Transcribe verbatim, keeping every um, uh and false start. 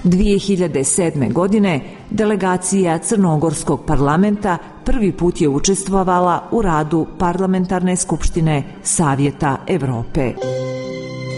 dve hiljade sedme. godine delegacija Crnogorskog parlamenta prvi put je učestvovala u radu Parlamentarne skupštine Savjeta Evrope.